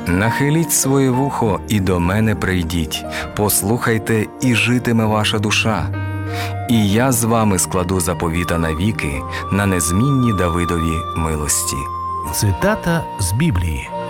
Нахиліть своє вухо і до мене прийдіть, послухайте, і житиме ваша душа. І я з вами складу заповіта навіки на незмінні Давидові милості». Цитата з Біблії.